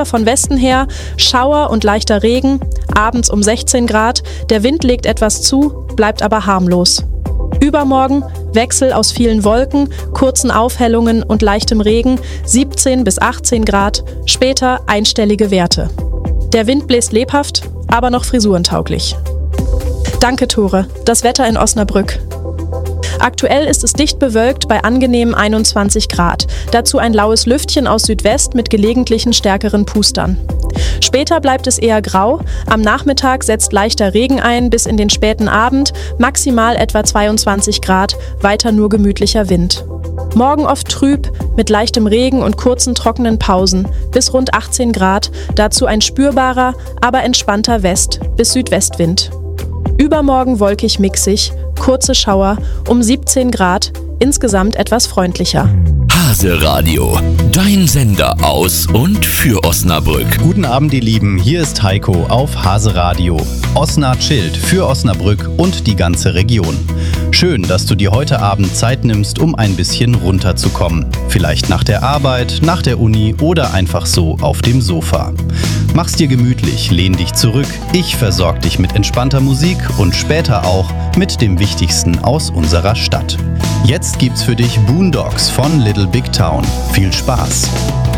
Von Westen her Schauer und leichter Regen, abends um 16 Grad, der Wind legt etwas zu, bleibt aber harmlos. Übermorgen Wechsel aus vielen Wolken, kurzen Aufhellungen und leichtem Regen, 17 bis 18 Grad, später einstellige Werte. Der Wind bläst lebhaft, aber noch frisurentauglich. Danke, Tore. Das Wetter in Osnabrück. Aktuell ist es dicht bewölkt bei angenehmen 21 Grad. Dazu ein laues Lüftchen aus Südwest mit gelegentlichen stärkeren Pustern. Später bleibt es eher grau. Am Nachmittag setzt leichter Regen ein bis in den späten Abend, maximal etwa 22 Grad, weiter nur gemütlicher Wind. Morgen oft trüb, mit leichtem Regen und kurzen trockenen Pausen, bis rund 18 Grad, dazu ein spürbarer, aber entspannter West- bis Südwestwind. Übermorgen wolkig mixig, kurze Schauer, um 17 Grad, insgesamt etwas freundlicher. Hase Radio, dein Sender aus und für Osnabrück. Guten Abend, ihr Lieben, hier ist Heiko auf Hase Radio. Osna chillt für Osnabrück und die ganze Region. Schön, dass du dir heute Abend Zeit nimmst, um ein bisschen runterzukommen. Vielleicht nach der Arbeit, nach der Uni oder einfach so auf dem Sofa. Mach's dir gemütlich, lehn dich zurück, ich versorg dich mit entspannter Musik und später auch mit dem Wichtigsten aus unserer Stadt. Jetzt gibt's für dich Boondocks von Little Big Town. Viel Spaß!